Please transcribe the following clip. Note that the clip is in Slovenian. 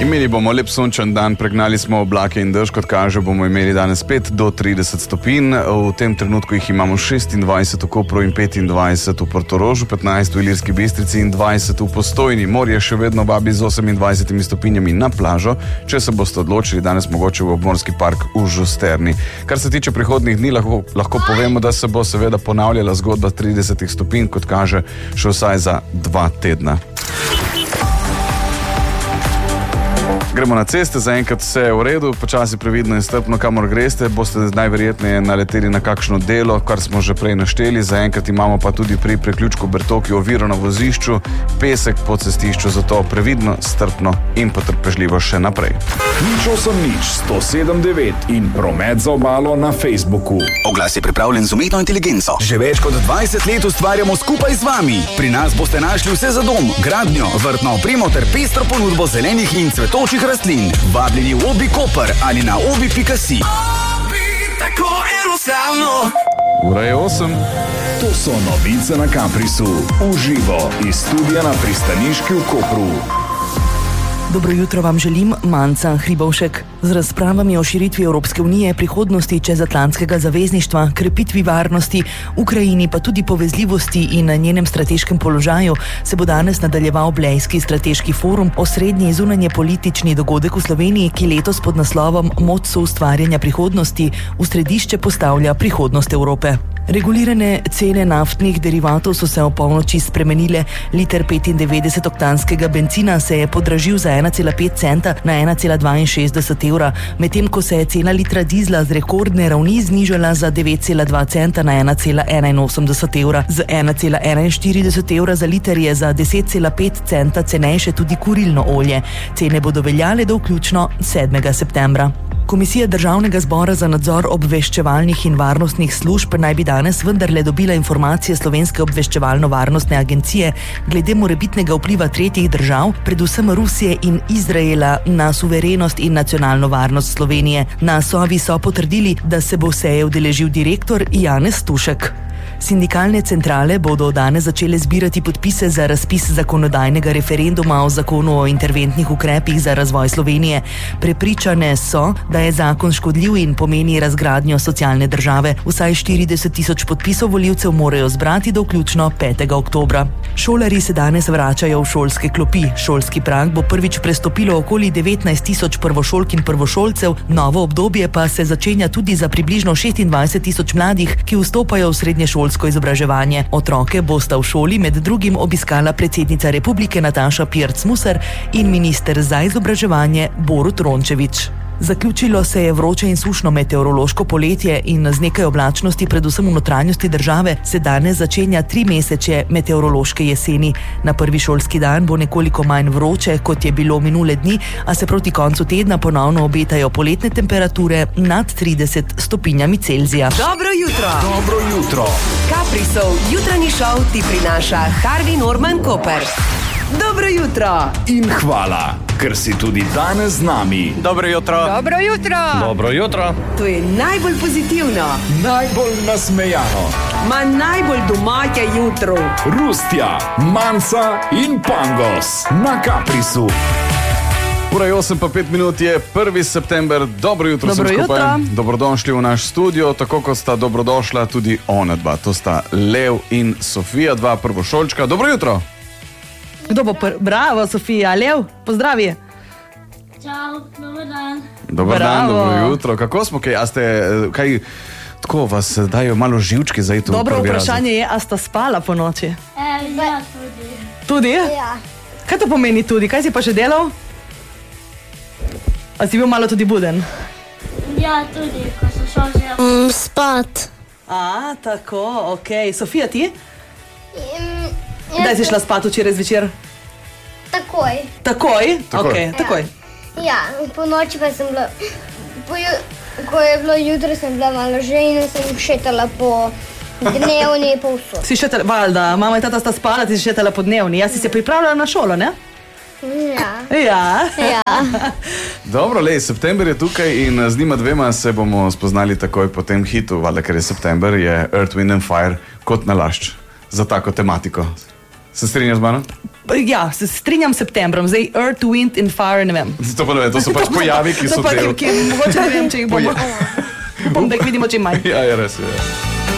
Imeli bomo lep sončen dan, pregnali smo oblake in dež, kot kaže, bomo imeli danes 5 do 30 stopinj. V tem trenutku jih imamo 26 v Kopru in 25 v Portorožu, 15 v Ilirski Bistrici in 20 v Postojni. Morje še vedno vabi z 28 stopinjami na plažo, če se boste odločili danes mogoče v obmorski park v Žusterni. Kar se tiče prihodnjih dni, lahko povemo, da se bo seveda ponavljala zgodba 30 stopinj, kot kaže, še vsaj za 2 tedna. Gremo na ceste, zaenkrat vse je v redu, počasi, previdno in strpno, kamor greste, boste najverjetneje naleteli na kakšno delo, kar smo že prej našteli. Zaenkrat imamo pa tudi pri priključku Bertoki oviro na vozišču, pesek po cestišču, zato previdno, strpno in potrpežljivo še naprej. 107.9 in promet za obalo na Facebooku. Oglas je pripravljen z umetno inteligenco. Že več kot 20 let ustvarjamo skupaj z vami. Pri nas boste našli vse za dom, gradnjo, vrtno opremo ter pestro ponudbo zelenih in cvetočih rastlin. Vabljeni v Obi Koper ali na obi.si. Tako enostavno. Ura je 8. To so novice na Caprisu. Uživo iz studia na Pristaniški v Kopru. Dobro jutro vam želim, Manca Hribovšek. Z razpravami o širitvi Evropske unije, prihodnosti čezatlantskega zavezništva, krepitvi varnosti, Ukrajini pa tudi povezljivosti in na njenem strateškem položaju se bo danes nadaljeval Blejski strateški forum, osrednji zunanje politični dogodek v Sloveniji, ki letos pod naslovom Moč soustvarjanja prihodnosti v središče postavlja prihodnost Evrope. Regulirane cene naftnih derivatov so se ob polnoči spremenile. Liter 95-oktanskega bencina se je podražil za 1,5 centa na 1,62 evra, medtem ko se je cena litra dizla z rekordne ravni znižala za 9,2 centa na 1,81 evra. Z 1,41 evra za liter je za 10,5 centa cenejše tudi kurilno olje. Cene bodo veljale do vključno 7. septembra. Komisija Državnega zbora za nadzor obveščevalnih in varnostnih služb naj bi danes vendarle dobila informacije Slovenske obveščevalno-varnostne agencije glede morebitnega vpliva tretjih držav, predvsem Rusije in Izraela, na suverenost in nacionalno varnost Slovenije. Na Sovi so potrdili, da se bo seje udeležil direktor Janez Tušek. Sindikalne centrale bodo danes začele zbirati podpise za razpis zakonodajnega referenduma o zakonu o interventnih ukrepih za razvoj Slovenije. Prepričane so, da je zakon škodljiv in pomeni razgradnjo socialne države. Vsaj 40.000 podpisov volivcev morajo zbrati do vključno 5. oktobra. Šolarji se danes vračajo v šolske klopi. Šolski prag bo prvič prestopilo okoli 19.000 prvošolk in prvošolcev, novo obdobje pa se začenja tudi za približno 26.000 mladih, ki vstopajo v srednješolsko izobraževanje. Otroke bosta v šoli med drugim obiskala predsednica Republike Nataša Pirc-Musar in minister za izobraževanje Borut Rončević. Zaključilo se je vroče in sušno meteorološko poletje in z nekaj oblačnosti, predvsem v notranjosti države, se danes začenja 3 mesece meteorološke jeseni. Na prvi šolski dan bo nekoliko manj vroče, kot je bilo minule dni, a se proti koncu tedna ponovno obetajo poletne temperature nad 30 stopinjami Celzija. Dobro jutro. Dobro jutro. Caprisov jutranji šov ti prinaša Harvey Norman Koper. Dobro jutro. In hvala, ker si tudi danes z nami. Dobro jutro. Dobro jutro. Dobro jutro. To je najbolj pozitivno, Najbolj nasmejano. najbolj domače jutro. Rustja, Manca in Pangos na Caprisu. Ura je 8 pa 5 minut, je 1. september. Dobro jutro vsem skupaj. Dobrodošli v naš studio, tako kot sta dobrodošla tudi ona dva. To sta Lev in Sofija, dva prvošolčka. Dobro jutro. Kdo bo Bravo, Sofija. Lev, pozdravi. Čau, dober dan. Dobar dan, Bravo. dobro jutro. Kako smo, kaj? A ste, kaj, tako vas dajo malo živčki za iti v Dobro prvi vprašanje je, a sta spala po noči? Ja, tudi. Tudi? Ja. Kaj to pomeni tudi? Kaj si pa še delal? A si bil malo tudi buden? Ja, tudi, ko sem šel že. Spat. A, tako, okej. Sofija, ti? Kdaj si šla spat včeraj zvečer? Takoj. Takoj? Takoj. Okej, takoj. Ja, po noči pa sem bila, ko je bilo jutro, sem bila malo že in sem šetala po dnevni povsod. Si šetala, valjda, mama in tata sta spala, ti si šetala po dnevni. Jaz si se pripravljala na šolo, ne? Ja. Ja. Dobro, lej, september je tukaj in z njima dvema se bomo spoznali takoj po tem hitu, valjda, ker je september, je Earth, Wind and Fire kot nalašč za tako tematiko. Se strinjaš z mano? Ja, se strinjam s septembrom, zdaj Earth, Wind in Fire, ne vem. To pa ne vem, to so pač pojavi, ki so del. Mogoče ne vem, če jih bomo. Upam, da jih vidimo čim manj. Ja, je res, je.